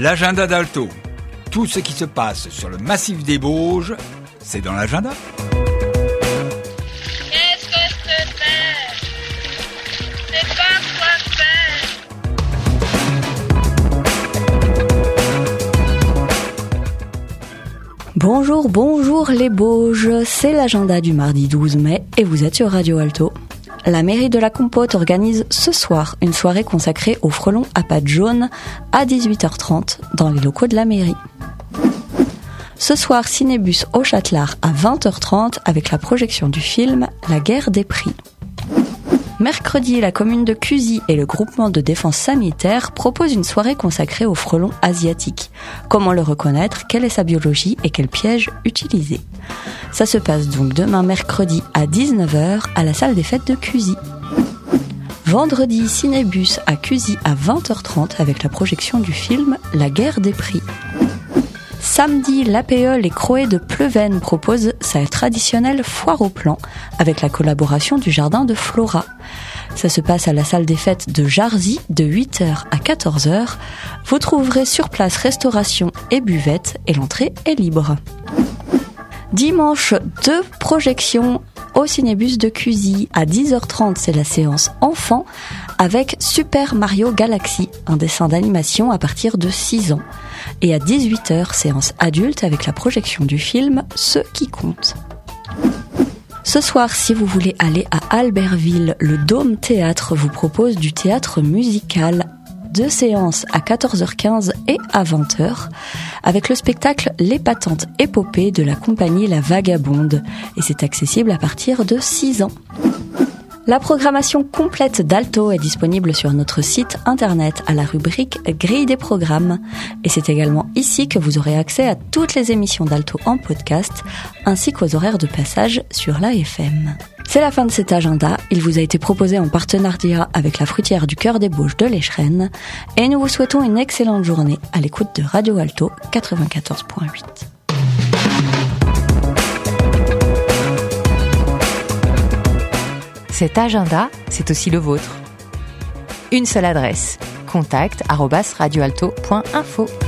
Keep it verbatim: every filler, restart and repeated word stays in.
L'agenda d'Alto. Tout ce qui se passe sur le massif des Bauges, c'est dans l'agenda. Qu'est-ce que c'est? C'est pas quoi faire. Bonjour, bonjour les Bauges, c'est l'agenda du mardi douze mai et vous êtes sur Radio Alto. La mairie de la Compote organise ce soir une soirée consacrée aux frelons à pattes jaunes à dix-huit heures trente dans les locaux de la mairie. Ce soir, Cinébus au Châtelard à vingt heures trente avec la projection du film La guerre des prix. Mercredi, la commune de Cuzy et le groupement de défense sanitaire proposent une soirée consacrée aux frelons asiatiques. Comment le reconnaître, quelle est sa biologie et quels pièges utiliser. Ça se passe donc demain mercredi à dix-neuf heures à la salle des fêtes de Cuzy. Vendredi, Cinébus à Cuzy à vingt heures trente avec la projection du film La guerre des prix. Samedi, l'A P E Les Croés de Pleven propose sa traditionnelle foire au plan avec la collaboration du jardin de Flora. Ça se passe à la salle des fêtes de Jarzy de huit heures à quatorze heures. Vous trouverez sur place restauration et buvette et l'entrée est libre. Dimanche, deux projections au Cinébus de Cuzy. À dix heures trente, c'est la séance enfant avec Super Mario Galaxy, un dessin d'animation à partir de six ans. Et à dix-huit heures, séance adulte avec la projection du film Ce qui compte. Ce soir, si vous voulez aller à Albertville, le Dôme Théâtre vous propose du théâtre musical. Deux séances à quatorze heures quinze et à vingt heures avec le spectacle L'épatante épopée de la compagnie La Vagabonde et c'est accessible à partir de six ans. La programmation complète d'Alto est disponible sur notre site internet à la rubrique Grille des programmes et c'est également ici que vous aurez accès à toutes les émissions d'Alto en podcast ainsi qu'aux horaires de passage sur l'A F M. C'est la fin de cet agenda, il vous a été proposé en partenariat avec la fruitière du Cœur des Bauges de l'Échrennes et nous vous souhaitons une excellente journée à l'écoute de Radio Alto quatre-vingt-quatorze point huit. Cet agenda, c'est aussi le vôtre. Une seule adresse, contact arobase radioalto point info.